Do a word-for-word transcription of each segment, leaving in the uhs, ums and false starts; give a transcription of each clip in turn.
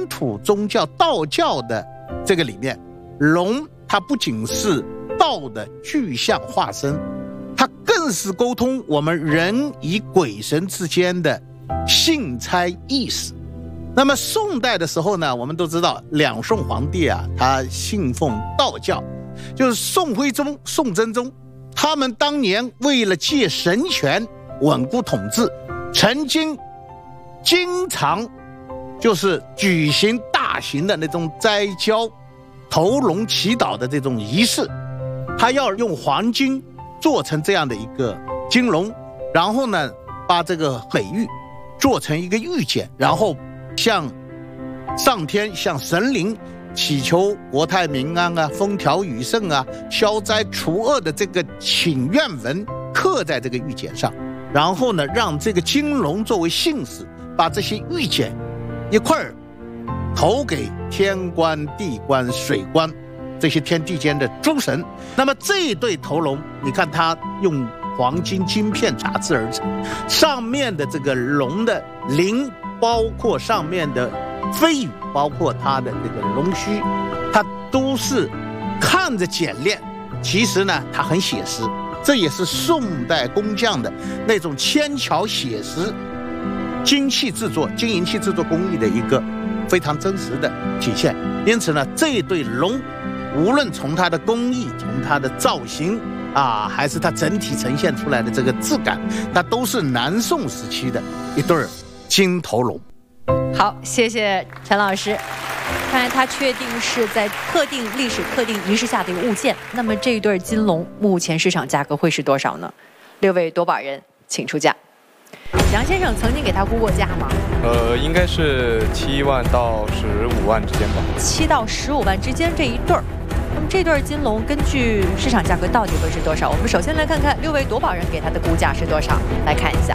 本土宗教道教的这个里面，龙它不仅是道的具象化身，它更是沟通我们人与鬼神之间的信差意识。那么宋代的时候呢，我们都知道两宋皇帝啊，他信奉道教，就是宋徽宗、宋真宗，他们当年为了借神权稳固统治，曾经经常就是举行大型的那种斋交、投龙祈祷的这种仪式，他要用黄金做成这样的一个金龙，然后呢，把这个美玉做成一个玉简，然后向上天、向神灵祈求国泰民安啊、风调雨顺啊、消灾除恶的这个请愿文刻在这个玉简上，然后呢，让这个金龙作为信使，把这些玉简一块儿投给天官、地官、水官这些天地间的诸神。那么这一对头龙，你看它用黄金金片打制而成，上面的这个龙的鳞，包括上面的飞羽，包括它的这个龙须，它都是看着简练，其实呢它很写实。这也是宋代工匠的那种纤巧写实金器制作、金银器制作工艺的一个非常真实的体现。因此呢，这一对龙无论从它的工艺、从它的造型啊，还是它整体呈现出来的这个质感，它都是南宋时期的一对金头龙。 好，谢谢陈老师。看来它确定是在特定历史、特定仪式下的一个物件。那么这一对金龙目前市场价格会是多少呢？六位夺宝人请出价。杨先生曾经给他估过价吗？ 呃，应该是七万到十五万之间吧。 七到十五万之间这一对儿。那么这对金龙根据市场价格到底会是多少？我们首先来看看六位夺宝人给他的估价是多少。来看一下，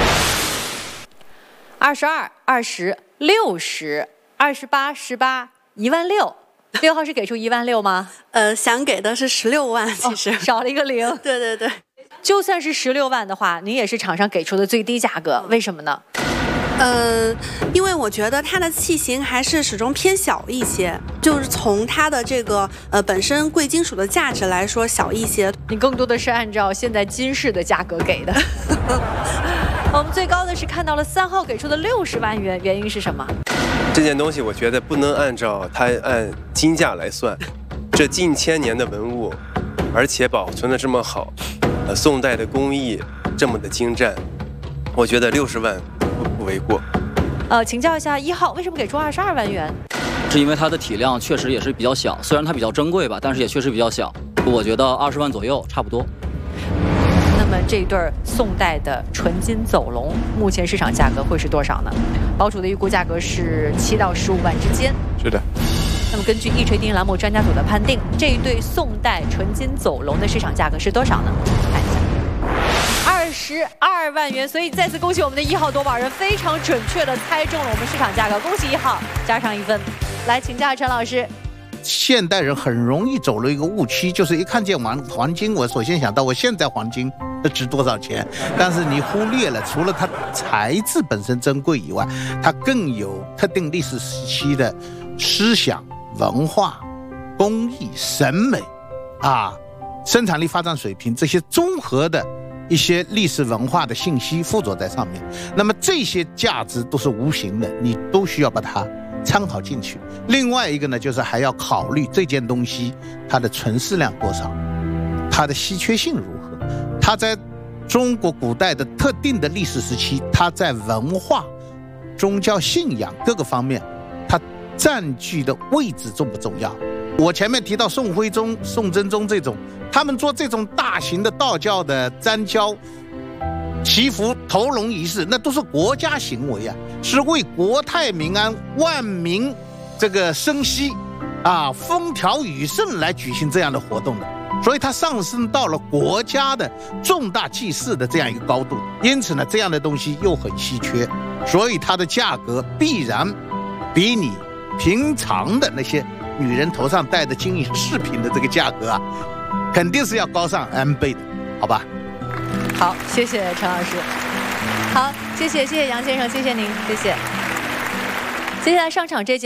二十二、二十、六十、二十八、十八，一万六。六号是给出一万六吗？ 呃，想给的是十六万，其实、 哦、少了一个零。 对对对， 就算是十六万的话，您也是厂商给出的最低价格，为什么呢？ 呃，因为我觉得它的器型还是始终偏小一些，就是从它的这个呃本身贵金属的价值来说小一些。 你更多的是按照现在金饰的价格给的。我们最高的是看到了三号给出的六十万元，原因是什么？ 这件东西我觉得不能按照它按金价来算，这近千年的文物，而且保存的这么好，呃，宋代的工艺这么的精湛，我觉得六十万不不为过。 呃，请教一下一号，为什么给出二十二万元？ 是因为它的体量确实也是比较小，虽然它比较珍贵吧，但是也确实比较小。我觉得二十万左右差不多。 那么这对宋代的纯金走龙，目前市场价格会是多少呢？宝主的预估价格是七到十五万之间。 是的。 那么根据易锤定栏目专家组的判定，这一对宋代纯金走龙的市场价格是多少呢？看一下，二十二万元。所以再次恭喜我们的一号夺宝人，非常准确的猜中了我们市场价格，恭喜一号，加上一分。来请教陈老师。 现代人很容易走了一个误区，就是一看见黄黄金，我首先想到我现在黄金值多少钱，但是你忽略了，除了它材质本身珍贵以外，它更有特定历史时期的思想、文化、工艺、审美啊、生产力发展水平这些综合的一些历史文化的信息附着在上面。那么这些价值都是无形的，你都需要把它参考进去。另外一个呢，就是还要考虑这件东西它的存世量多少，它的稀缺性如何，它在中国古代的特定的历史时期，它在文化、宗教信仰各个方面，它占据的位置重不重要。我前面提到宋徽宗、宋真宗这种，他们做这种大型的道教的瞻交、祈福、投龙仪式，那都是国家行为啊，是为国泰民安、万民这个生息啊、风调雨顺来举行这样的活动的，所以它上升到了国家的重大祭祀的这样一个高度。因此呢，这样的东西又很稀缺，所以它的价格必然比你平常的那些女人头上戴的金银饰品的这个价格啊，肯定是要高上 N 倍的，好吧？ 好，谢谢陈老师。好，谢谢谢谢杨先生，谢谢您，谢谢。接下来上场这件。